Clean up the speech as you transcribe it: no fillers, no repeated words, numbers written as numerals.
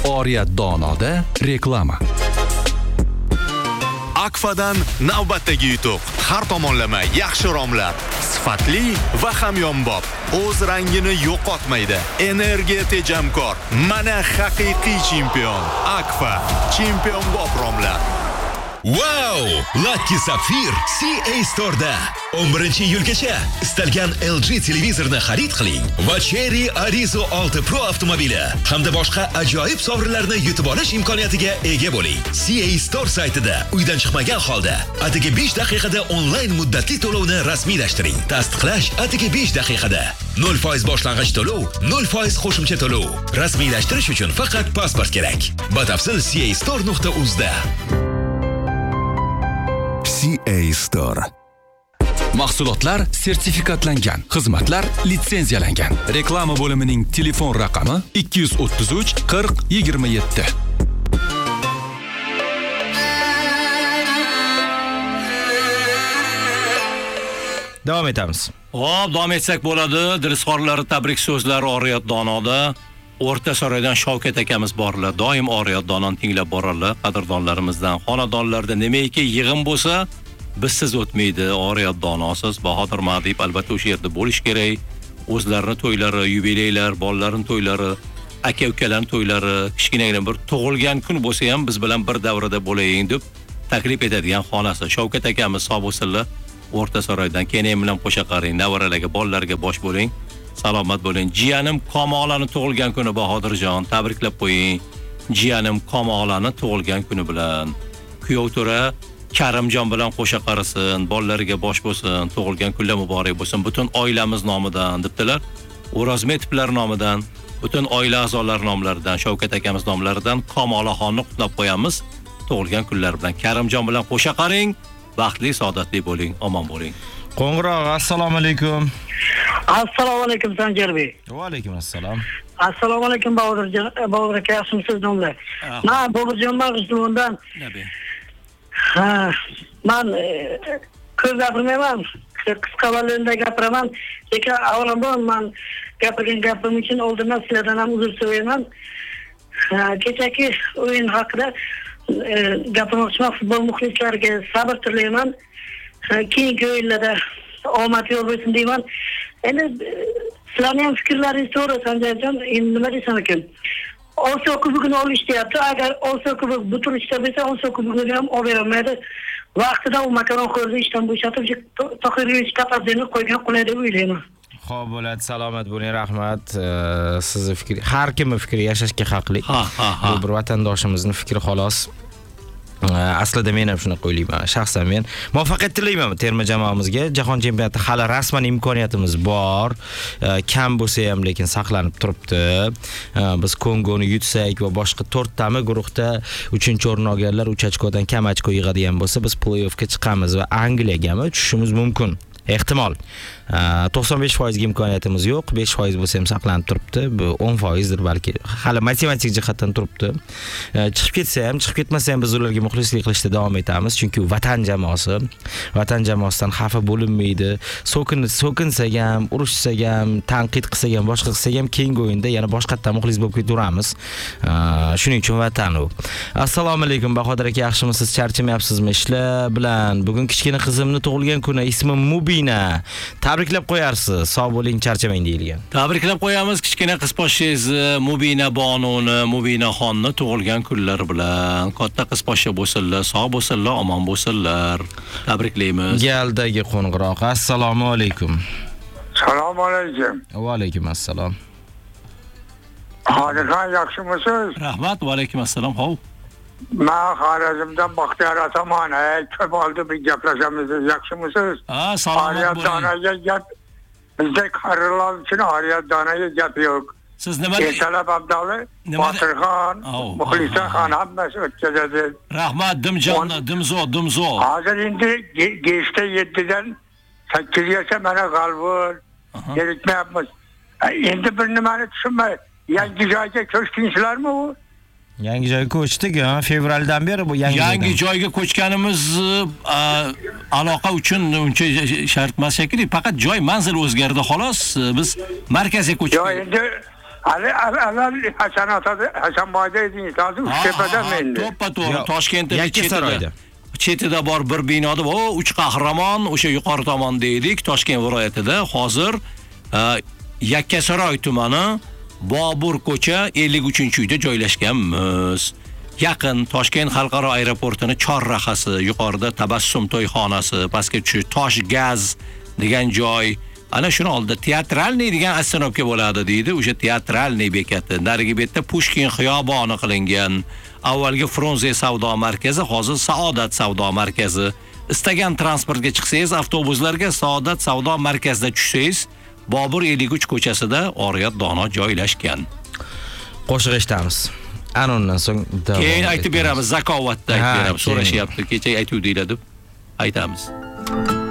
Oriyat Donoda reklama. Akfadan navbatdagi yutuq. Har tomonlama yaxshi romlar, sifatli va hamyonbop. O'z rangini yo'qotmaydi. Energiya tejamkor. Mana haqiqiy chempion. Akfa, chempionbop romlar. Wow! Lucky Sapphire CA Store'da 11-iyulgacha istalgan LG televizorni xarid qiling va Cherry Arizo 6 Pro avtomobili hamda boshqa ajoyib sovrinlarni yutib olish imkoniyatiga ega bo'ling. CA Store saytida uydan chiqmagan holda atigi 5 daqiqada onlayn muddatli to'lovni rasmiylashtiring. Tasdiqlash atigi 5 daqiqada. 0% boshlang'ich to'lov, 0% qo'shimcha to'lov. Rasmiylashtirish uchun faqat pasport kerak. Batafsil castore.uz da. CA Store. Mahsulotlar sertifikatlangan, xizmatlar litsenziyalangan. Reklama bo'limining telefon raqami 233 40 27. Davom etamiz. Hop, davom etsak bo'ladi. Dilsxorlari tabrik so'zlari Oriyat Donoda. O'rta Saroydan Shavkat akamiz borlar. Doim Oriyat Dononi tinglab borarlar. Qadrdonlarimizdan, xonadonlarda nimaiki yig'in bo'lsa, bizsiz o'tmaydi. Oriyat Donosiz Bahodir Madib albatta o'sha yerda bo'lish kerak. O'zlarining to'ylari, yubileylar, bolalarning to'ylari, aka-ukalarning to'ylari, kichkinagina bir tug'ilgan kun bo'lsa ham biz bilan bir davrada bo'laying deb taklif etadigan xonasi. Shavkat akamiz sog' bo'lsinlar. O'rta Saroydan keyin bilan qo'sha qaring, navaralarga, bolalarga bosh bo'ling. Salomat bo'ling. Jiyanim Komolani tug'ilgan kuni Bahodirjon, tabriklab qo'ying. Jiyanim Komolani tug'ilgan kuni bilan. Kuyov to'ra Karimjon bilan qo'sha qarasin, bolalariga bosh bo'lsin, tug'ilgan kunlar muborak bo'lsin. Butun oilamiz nomidan debdilar. O'rozmetovlar nomidan, butun oila a'zolari nomlaridan, Shavkat akamiz nomlaridan Komolaxonni qutlab qo'yamiz. Tug'ilgan kunlar bilan Karimjon bilan qo'sha qaring. Baxtli, saodatli bo'ling, omon bo'ling. Qo'ng'iroq, assalomu alaykum. Assalomu alaykum Sanjarbek. Va alaykum assalom. Assalomu alaykum Bahodir aka, yaxshimisiz domla? Men Boburjon Mag'istondan. Men ko'p gapirmayman. Qisqa valyumda gapiraman. Lekin avvalambor men gapirgan gapim uchun oldindan sizlardan ham uzr so'rayman. Kechagi o'yin haqida gapirmoqchiman. Futbol muxlislariga sabr tilayman. Keyingi o'yinlarda omad yo'l bo'lsin deyman. Endi sizlarning fikrlaringiz to'g'ri Sanjarjon, endi nima desam ekan? Osiyo kubogini olish deyapti. Agar Osiyo kubog butunishda bo'lsa, Osiyo kubogini ham olib bermaydi. Vaqtida u makaronxo'rni ishdan bo'shatib, Tohirovich Kapazini qo'ygan qulay deb o'ylayman. Xo'p, bo'ladi, salomat bo'ling, rahmat. Sizni fikr, har kimning fikri yashashga haqli. Bu bir vatandoshimizning fikri xolos. Aslida men ham shuni qo'ylayman. Shaxsan men muvaffaqiyat tilayman terma jamoamizga. Jahon chempionati hali rasman imkoniyatimiz bor. Kam bo'lsa ham lekin saqlanib turibdi. Biz Kongoni yutsak va boshqa 4 tami guruhda 3-o'rin olganlar 3 ochkodan kam ochko yig'adigan bo'lsa, biz play-offga chiqamiz va Angliyaga ham tushishimiz mumkin. Ehtimol 95% imkoniyatimiz yo'q, 5% bo'lsa ham saqlanib turibdi. Bu 10% dir balki. Hali matematik jihatdan turibdi. Chiqib ketsa ham, chiqib ketmasa ham biz ularga muxlislik qilishda davom etamiz, chunki vatan jamoasi. Vatan jamoasidan xafa bo'linmaydi. So'kinsak ham, urushsak ham, tanqid qilsak ham, boshqa qilsak ham keyingi o'yinda yana boshqatdan muxlis bo'lib ketaveramiz. Shuning uchun vatan u. Assalomu alaykum Bahodir aka, yaxshimisiz? Charchamayapsizmi ishlar bilan? Bugun kichkina qizimni tug'ilgan kuni, ismi Mubina. Tabriklab qo'yarsiz. Sog' bo'ling, charchamang deyilgan. Tabriklab qo'yamiz kichkina qizposhingizni Mubina Bononi, Mubina xonni tug'ilgan kunlari bilan. Katta qizposhcha bo'lsinlar, sog' bo'lsinlar, omon bo'lsinlar. Tabriklaymiz. Galdagi qo'ng'iroq. Assalomu alaykum. Assalomu alaykum. Va alaykum assalom. Hozirxon, yaxshimisiz? Rahmat, va alaykum assalom. Hov. Men Xorazmdan Baxtiyor Ataman. Ko'p oldi bir gaplashamiz. Yaxshimisiz? Salomat bo'ling. Gap bizda qarilar uchun Oriyat Donoga gap yo'q. Siz nima Ertalab Abdalla, Botirxon, Muxlisaxon hammasi o'tkazadi. Rahmat, dimzo. Hozir endi geshta 7dan 8gacha mana g'alvur kerakmayapmiz. Endi bir nimani tushunmay, yangi joyga ko'chdingizlarmi u? Yangi joyga ko'chdik, fevraldan beri bu yangi joyga ko'chganimiz aloqa uchun uncha shart emas shekilli, faqat joy manzil o'zgardi xolos. Biz markazga ko'chdik. Joy endi Avval Hasanboyda edingiz, hozir Uchtepadami endi? To'ppa-to'g'ri Toshkentda Yakkasaroyda. Chetida bor bir binoda, uch qahramon, o'sha yuqori tomonda edik, Toshkent viloyatida. Hozir Yakkasaroy tumani Bobur ko'cha 53-uyda joylashganmiz. Yaqin Toshkent xalqaro aeroportining chorrahasi, yuqorida Tabassum to'yxonasi, pastga tushib Tosh gaz degan joy. Ana shuni oldida teatralniy degan astanovka bo'ladi deydi. O'sha teatralniy bekati. Narigi betda Pushkin xiyoboni qilingan. Avvalgi Frunze savdo markazi, hozir Saodat savdo markazi. Istagan transportga chiqsangiz, avtobuslarga Saodat savdo markazida tushsangiz, Bobur 53 ko'chasida Oriyat Dono joylashgan. Qo'shiq eshitamiz. Ana undan so'ng keyin aytib beramiz, zakovatda aytib beramiz. So'rashyapti, kecha aytuvdinglar deb aytamiz.